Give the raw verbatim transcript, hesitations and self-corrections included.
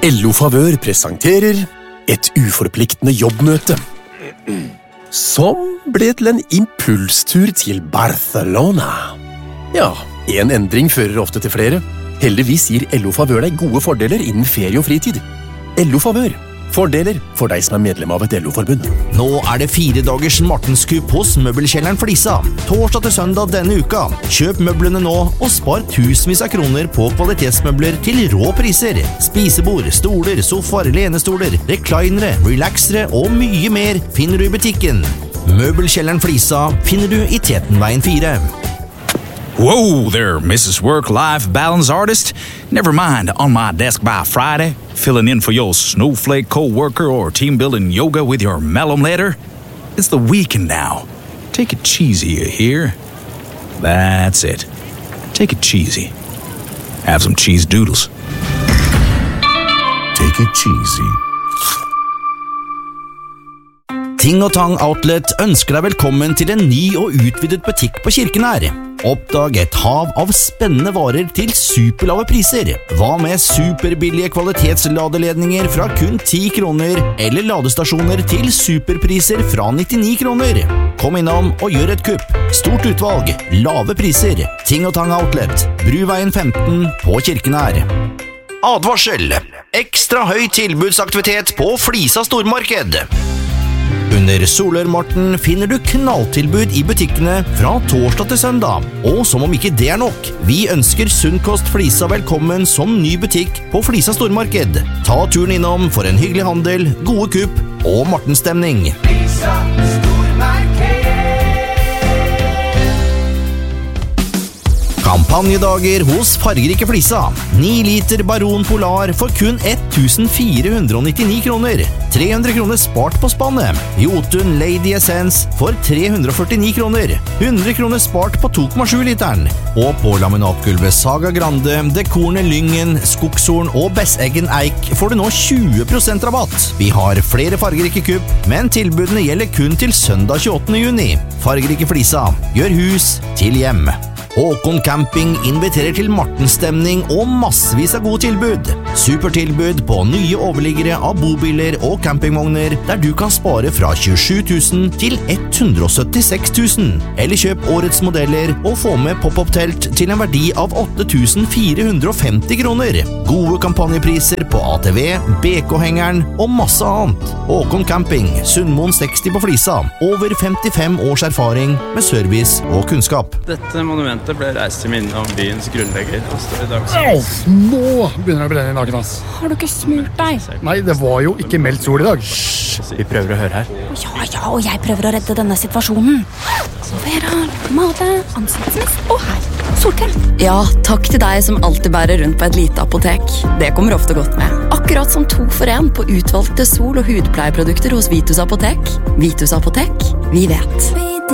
L O Favør presenterer et uforpliktende jobbmøte, som ble til en impulstur til Barcelona. Ja, en endring fører ofte til flere. Heldigvis gir L O Favør deg gode fordeler innen ferie og fritid. L O Favør. Fordeler for deg som er medlem av et L O-forbund. Nå er det fire dagers Martenskupp hos Møbelkjelleren Flisa. Torsdag til søndag denne uka. Kjøp møblene nå og spar tusenvis av kroner på kvalitetsmøbler til rå priser. Spisebord, stoler, sofaer, lenestoler, reklinere, relaxere og mye mer finner du i butikken. Møbelkjelleren Flisa finner du i Tetenveien fire. Whoa there, Missus Work-Life Balance Artist. Never mind, on my desk by Friday, filling in for your snowflake co-worker or team-building yoga with your malum letter. It's the weekend now. Take it cheesy, you hear? That's it. Take it cheesy. Have some cheese doodles. Take it cheesy. Ting og Tang Outlet ønsker deg velkommen til en ny og utvidet butikk på Kirkenær. Oppdag et hav av spennende varer til superlave priser. Hva med superbillige kvalitetsladeledninger fra kun ti kroner, eller ladestasjoner til superpriser fra nittini kroner? Kom innom og gjør et kupp. Stort utvalg, lave priser. Ting og Tang Outlet, Bruveien femten på Kirkenær. Advarsel! Ekstra høy tilbudsaktivitet på Flisa stormarked. Under Solørmarten finner du knalltilbud i butikkene fra torsdag til søndag. Og som om ikke det er nok, vi ønsker Sunnkost Flisa velkommen som ny butikk på Flisa stormarked. Ta turen innom for en hyggelig handel, gode kupp og Martenstemning. Flisa stormarked. Kampanjedager hos Fargerike Flisa. ni liter Baron Polar for kun tusen fire hundre nittini kroner. tre hundre kroner spart på spannet. Jotun Lady Essence for tre hundre førtini kroner. hundre kroner spart på to komma sju literen. Og på laminatgulvet Saga Grande, Dekorne Lyngen, Skogshorn og Besseggen Eik får du nå tjue prosent rabatt. Vi har flere Fargerike kupp, men tilbudene gjelder kun til søndag tjueåttende juni. Fargerike Flisa. Gjør hus til hjem. Håkon Camping inviterer til Martenstemning og massevis av gode tilbud. Supertilbud på nye overliggere av bobiler og campingvogner, der du kan spare fra tjuesju tusen til hundre og syttiseks tusen. Eller kjøp årets modeller og få med pop-up-telt til en verdi av åtte tusen fire hundre femti kroner. Gode kampanjepriser på A T V, B K-hengeren og masse annet. Håkon Camping, Sundmoen seksti på Flisa. Over femtifem års erfaring med service og kunnskap. Dette monumentet Det ble reist til minne om byens grunnlegger. I dag. Au, nå begynner det å brenne i naken, ass. Har du ikke smurt deg? Nei, det var jo ikke meldt sol i dag. Shhh, vi prøver å høre her. Ja, ja, og jeg prøver å redde denne situasjonen. Vera, mate, ansiktsmist, og her, solkrem. Ja, takk til deg som alltid bærer rundt på et lite apotek. Det kommer ofte godt med. Akkurat som to for en på utvalgte sol- og hudpleieprodukter hos Vitus Apotek. Vitus Apotek, vi vet.